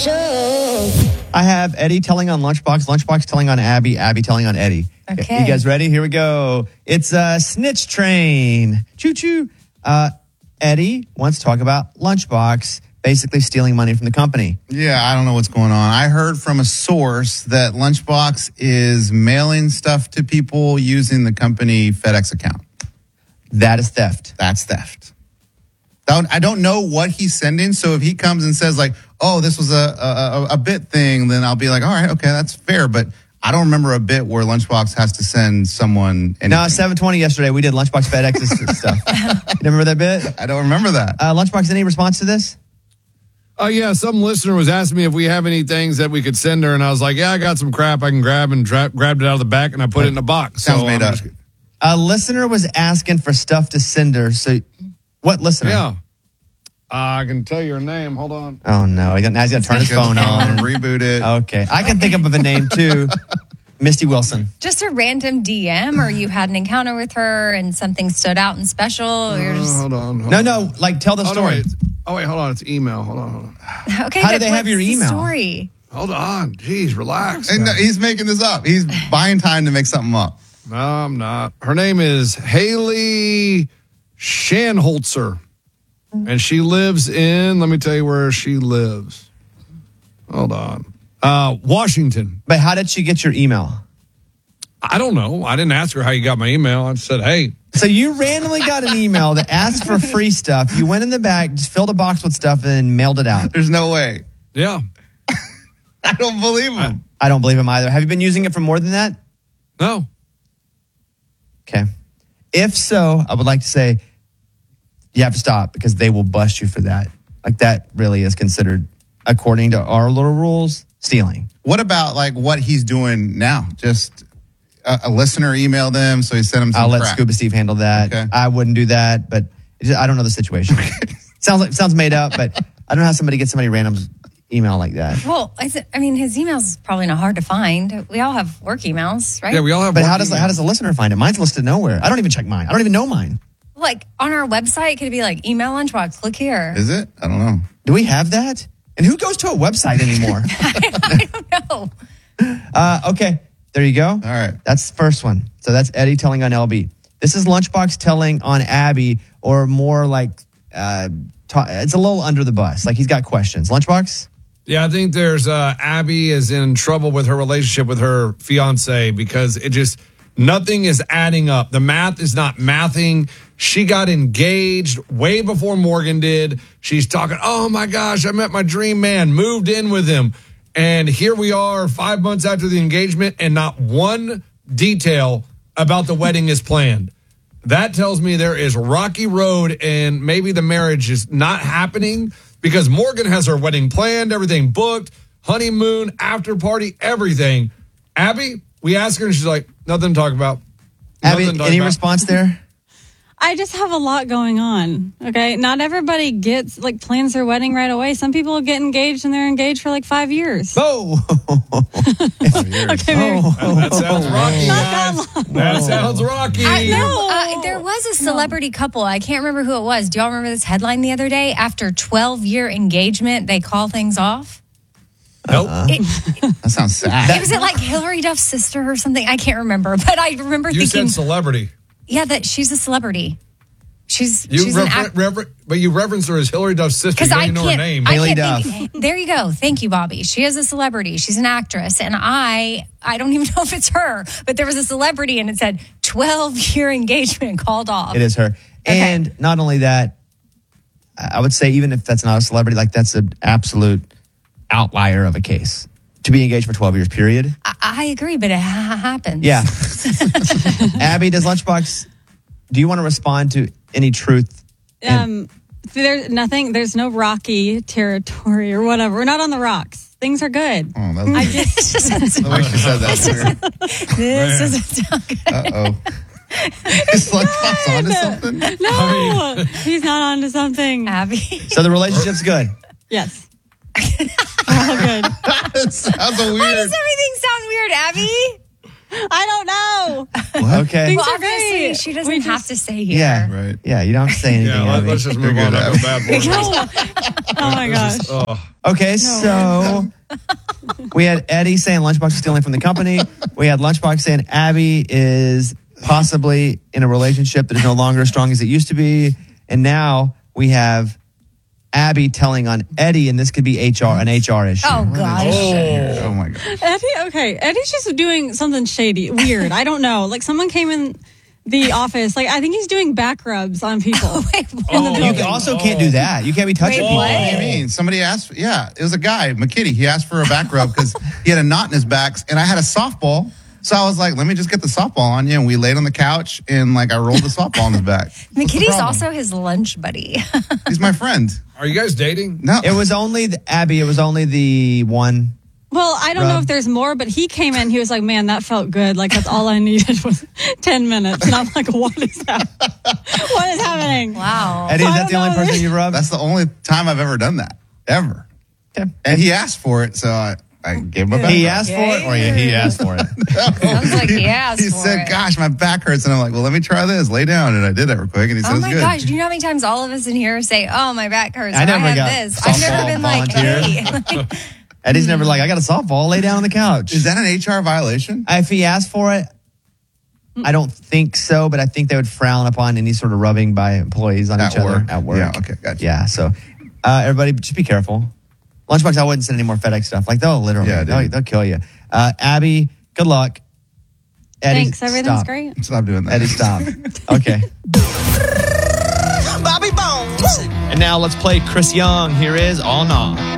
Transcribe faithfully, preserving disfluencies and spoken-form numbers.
Show. I have Eddie telling on Lunchbox, Lunchbox telling on Abby, Abby telling on Eddie. Okay. You guys ready? Here we go. It's a snitch train. Choo-choo. Uh, Eddie wants to talk about Lunchbox basically stealing money from the company. Yeah, I don't know what's going on. I heard from a source that Lunchbox is mailing stuff to people using the company FedEx account. That is theft. That's theft. Don't- I don't know what he's sending, so if he comes and says like, oh, this was a, a, a bit thing, then I'll be like, all right, okay, that's fair, but I don't remember a bit where Lunchbox has to send someone anything. No, seven twenty yesterday, we did Lunchbox FedEx stuff. You remember that bit? I don't remember that. Uh, Lunchbox, any response to this? Oh, uh, yeah, some listener was asking me if we have any things that we could send her, and I was like, yeah, I got some crap I can grab, and tra- grabbed it out of the back, and I put it in a box. Sounds so made I'm up. just- A listener was asking for stuff to send her. So, what listener? Yeah. Uh, I can tell you her name. Hold on. Oh, no. He got, now he's got to turn his phone on. Reboot it. Okay. I can think of a name, too. Misty Wilson. Just a random D M, or you had an encounter with her and something stood out and special, or you're Uh, just hold on. Hold No, on. no. Like, tell the Oh, no, story. wait. Oh, wait, hold on. It's email. Hold on, hold on. okay. How do but they have what's your the email? Story. Hold on. Jeez, relax. And no, he's making this up. He's buying time to make something up. No, I'm not. Her name is Haley Shanholzer. And she lives in, let me tell you where she lives. Hold on. Uh, Washington. But how did she get your email? I don't know. I didn't ask her how you got my email. I said, hey. So you randomly got an email that asked for free stuff. You went in the back, just filled a box with stuff, and then mailed it out. There's no way. Yeah. I don't believe him. I don't believe him either. Have you been using it for more than that? No. Okay. If so, I would like to say you have to stop because they will bust you for that. Like that really is considered, according to our little rules, stealing. What about like what he's doing now? Just a, a listener emailed him, so he sent him some I'll let crap. Scuba Steve handle that. Okay. I wouldn't do that, but it just- I don't know the situation. sounds like sounds made up, but I don't know how somebody gets somebody random email like that. Well, I, th- I mean, his email's probably not hard to find. We all have work emails, right? Yeah, we all have But work how does emails. how does a listener find it? Mine's listed nowhere. I don't even check mine. I don't even know mine. Like on our website, could it be like email Lunchbox? Click here. Is it? I don't know. Do we have that? And who goes to a website anymore? I don't know. uh, okay, there you go. All right. That's the first one. So that's Eddie telling on L B. This is Lunchbox telling on Abby, or more like uh, ta- it's a little under the bus. Like he's got questions. Lunchbox? Yeah, I think there's uh, Abby is in trouble with her relationship with her fiance because it just, nothing is adding up. The math is not mathing. She got engaged way before Morgan did. She's talking, oh my gosh, I met my dream man, moved in with him. And here we are five months after the engagement and not one detail about the wedding is planned. That tells me there is rocky road and maybe the marriage is not happening because Morgan has her wedding planned, everything booked, honeymoon, after party, everything. Abby, we ask her and she's like, nothing to talk about. Abby, Nothing to talk any about. response there? I just have a lot going on. Okay. Not everybody gets like plans their wedding right away. Some people get engaged and they're engaged for like five years. Oh, okay. Maybe. That sounds rocky. Not that guys. long. That sounds rocky. I, there, No. uh, there was a celebrity couple. I can't remember who it was. Do y'all remember this headline the other day? After twelve year engagement, they call things off. Nope. It, That sounds sad. was it like Hillary Duff's sister or something? I can't remember, but I remember You thinking, said celebrity. yeah, that she's a celebrity. She's You she's an refer- act- rever- but you referenced her as Hillary Duff's sister. because You don't I even know her can't. name. I Haley can't think, there you go. Thank you, Bobby. She is a celebrity. She's an actress, and I I don't even know if it's her, but there was a celebrity, and it said twelve year engagement called off. it is her. And not only that, I would say even if that's not a celebrity, like that's an absolute outlier of a case. To be engaged for twelve years, period. I, I agree, but it ha- happens. Yeah. Abby, does Lunchbox, do you want to respond to any truth? Um, there's nothing, there's no rocky territory or whatever. We're not on the rocks. Things are good. Oh, that's I just, the way she said that. This doesn't sound good. Uh oh. Is Lunchbox onto something? no, he's not onto something. Abby. So the relationship's good. Yes. All good. That sounds Why weird. does everything sound weird, Abby? I don't know. Okay. Things Well, are obviously, great. she doesn't We have just- to stay here. Yeah. Right. Yeah. You don't have to say anything. Yeah, let, Abby. us just move You're on. good, I feel bad for her. No. Oh my gosh. Oh. Okay, so we had Eddie saying Lunchbox is stealing from the company. We had Lunchbox saying Abby is possibly in a relationship that is no longer as strong as it used to be. And now we have Abby telling on Eddie, and this could be H R, an H R issue. Oh, gosh. Oh my god. Eddie, okay. Eddie's just doing something shady, weird. I don't know. Like someone came in the office. Like I think he's doing back rubs on people. Wait, what? in the You building. also can't do that. You can't be touching Wait, people. what? What do you mean? Somebody asked. Yeah, it was a guy, McKitty. He asked for a back rub because he had a knot in his back, and I had a softball. So I was like, let me just get the softball on you. And we laid on the couch, and like I rolled the softball on his back. What's the McKitty's problem? also his lunch buddy. He's my friend. Are you guys dating? No, It was only, the, Abby, it was only the one. Well, I don't know Rub. if there's more, but he came in. He was like, "Man, that felt good. Like that's all I needed was ten minutes." And I'm like, "What is that? What is happening?" Wow. Eddie, is I that don't the only know. person you rubbed? that's the only time I've ever done that ever. Okay. And he asked for it, so I, I gave him a back He rub. asked for it, or yeah, he asked for it. Sounds like he asked He for said, it. "Gosh, my back hurts," and I'm like, "Well, let me try this. Lay down." And I did that real quick, and he Oh says, my "Good." gosh, do you know how many times all of us in here say, "Oh, my back hurts," I or never I have got this. I've never softball been like, volunteers. "Hey." Eddie's never like, I got a softball, lay down on the couch. Is that an H R violation? If he asked for it, I don't think so, but I think they would frown upon any sort of rubbing by employees on At each work. other at work. Yeah, okay, gotcha. Yeah, so uh, everybody just be careful. Lunchbox, I wouldn't send any more FedEx stuff. Like, they'll literally, Yeah, dude. they'll, they'll kill you. Uh, Abby, good luck. Eddie, Thanks. Everything's stop. great. Stop doing that. Eddie, stop. Okay. Bobby Bones. And now let's play Chris Young. Here is All Nah.